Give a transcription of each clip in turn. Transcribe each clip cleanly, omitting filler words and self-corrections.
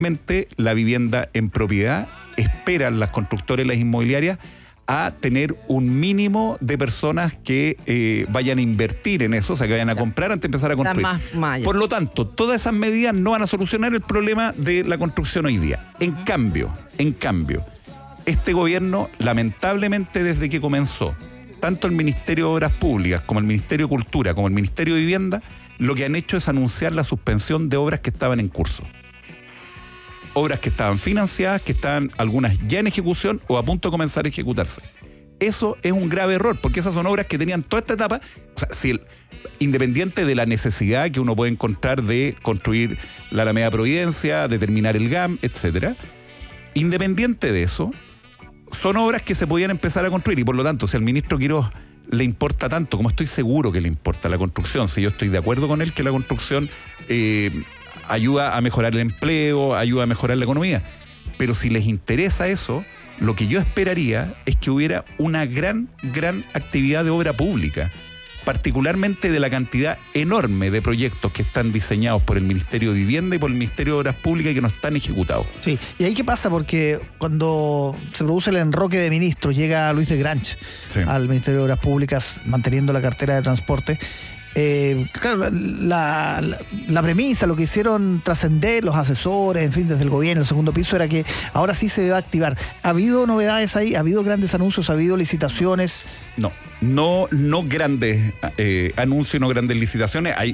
La vivienda en propiedad, esperan las constructoras y las inmobiliarias a tener un mínimo de personas que vayan a invertir en eso, o sea, que vayan a comprar antes de empezar a construir. Por lo tanto, todas esas medidas no van a solucionar el problema de la construcción hoy día. En cambio, este gobierno, lamentablemente desde que comenzó, tanto el Ministerio de Obras Públicas como el Ministerio de Cultura, como el Ministerio de Vivienda, lo que han hecho es anunciar la suspensión de obras que estaban en curso. Obras que estaban financiadas, que estaban algunas ya en ejecución o a punto de comenzar a ejecutarse. Eso es un grave error, porque esas son obras que tenían toda esta etapa, o sea, independiente de la necesidad que uno puede encontrar de construir la Alameda Providencia, de terminar el GAM, etcétera, independiente de eso, son obras que se podían empezar a construir, y por lo tanto, si al ministro Quiroz le importa tanto, como estoy seguro que le importa la construcción, si yo estoy de acuerdo con él que la construcción ayuda a mejorar el empleo, ayuda a mejorar la economía. Pero si les interesa eso, lo que yo esperaría es que hubiera una gran actividad de obra pública, particularmente de la cantidad enorme de proyectos que están diseñados por el Ministerio de Vivienda y por el Ministerio de Obras Públicas y que no están ejecutados. Sí, y ahí qué pasa, porque cuando se produce el enroque de ministros, llega Luis de Granch al Ministerio de Obras Públicas, manteniendo la cartera de transporte. Claro, la premisa, lo que hicieron trascender los asesores, en fin, desde el gobierno, el segundo piso, era que ahora sí se va a activar. ¿Ha habido novedades ahí? ¿Ha habido grandes anuncios? ¿Ha habido licitaciones? No grandes anuncios, no grandes licitaciones. Hay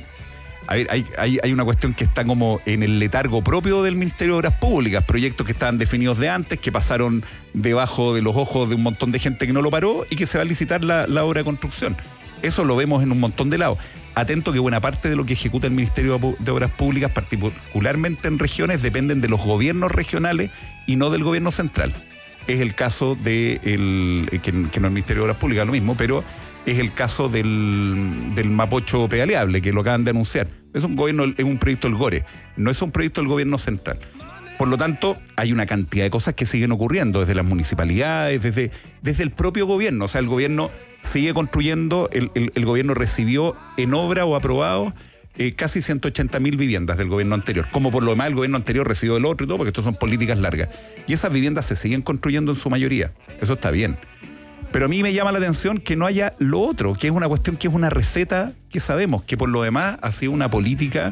una cuestión que está como en el letargo propio del Ministerio de Obras Públicas, proyectos que estaban definidos de antes, que pasaron debajo de los ojos de un montón de gente que no lo paró y que se va a licitar la obra de construcción. Eso lo vemos en un montón de lados. Atento que buena parte de lo que ejecuta el Ministerio de Obras Públicas, particularmente en regiones, dependen de los gobiernos regionales y no del gobierno central. Es el caso de que no es el Ministerio de Obras Públicas, lo mismo, pero es el caso del Mapocho Pedaleable, que lo acaban de anunciar. Es un proyecto del GORE, no es un proyecto del gobierno central. Por lo tanto, hay una cantidad de cosas que siguen ocurriendo, desde las municipalidades, desde el propio gobierno. O sea, el gobierno sigue construyendo, el gobierno recibió en obra o aprobado casi 180.000 viviendas del gobierno anterior. Como por lo demás el gobierno anterior recibió el otro y todo, porque esto son políticas largas. Y esas viviendas se siguen construyendo en su mayoría. Eso está bien. Pero a mí me llama la atención que no haya lo otro, que es una cuestión que es una receta que sabemos, que por lo demás ha sido una política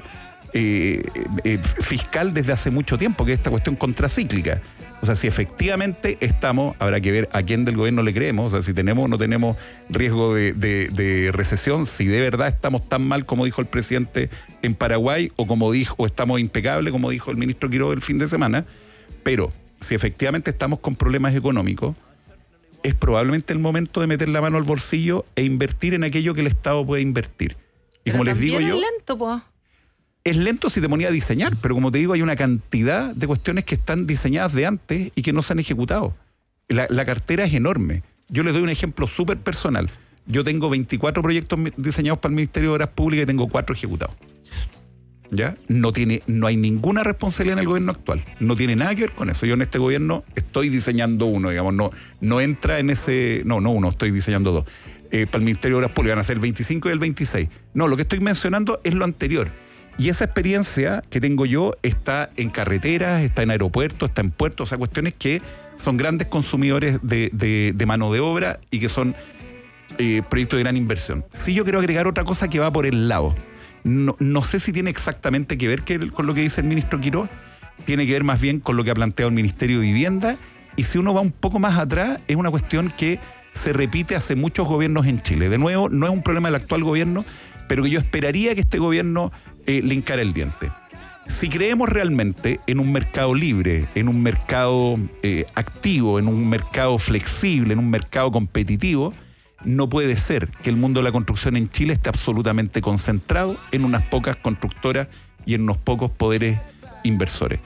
fiscal desde hace mucho tiempo, que es esta cuestión contracíclica. O sea, si efectivamente habrá que ver a quién del gobierno le creemos, o sea, si tenemos o no tenemos riesgo de recesión, si de verdad estamos tan mal como dijo el presidente en Paraguay, o estamos impecables como dijo el ministro Quiroz el fin de semana. Pero si efectivamente estamos con problemas económicos, es probablemente el momento de meter la mano al bolsillo e invertir en aquello que el Estado puede invertir. Y como les digo yo, es lento, po. Es lento si te ponía a diseñar, pero como te digo, hay una cantidad de cuestiones que están diseñadas de antes y que no se han ejecutado. La cartera es enorme. Yo les doy un ejemplo súper personal. Yo tengo 24 proyectos diseñados para el Ministerio de Obras Públicas y tengo 4 ejecutados. ¿Ya? No hay ninguna responsabilidad en el gobierno actual. No tiene nada que ver con eso. Yo en este gobierno estoy diseñando uno, digamos, no entra en ese... No uno, estoy diseñando 2. Para el Ministerio de Obras Públicas van a ser el 25 y el 26. No, lo que estoy mencionando es lo anterior. Y esa experiencia que tengo yo está en carreteras, está en aeropuertos, está en puertos, o sea, cuestiones que son grandes consumidores de mano de obra y que son proyectos de gran inversión. Sí, yo quiero agregar otra cosa que va por el lado. No sé si tiene exactamente que ver con lo que dice el ministro Quiroz, tiene que ver más bien con lo que ha planteado el Ministerio de Vivienda, y si uno va un poco más atrás, es una cuestión que se repite hace muchos gobiernos en Chile. De nuevo, no es un problema del actual gobierno, pero que yo esperaría que este gobierno le encara el diente. Si creemos realmente en un mercado libre, en un mercado activo, en un mercado flexible, en un mercado competitivo, no puede ser que el mundo de la construcción en Chile esté absolutamente concentrado en unas pocas constructoras y en unos pocos poderes inversores.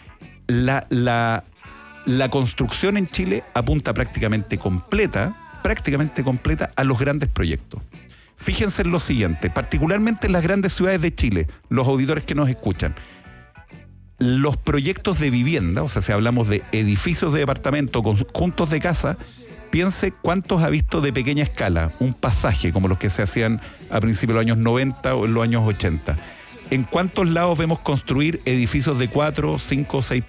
La construcción en Chile apunta prácticamente completa a los grandes proyectos. Fíjense en lo siguiente, particularmente en las grandes ciudades de Chile, los auditores que nos escuchan. Los proyectos de vivienda, o sea, si hablamos de edificios de departamento, conjuntos de casa, piense cuántos ha visto de pequeña escala, un pasaje como los que se hacían a principios de los años 90 o en los años 80. ¿En cuántos lados vemos construir edificios de 4, 5, 6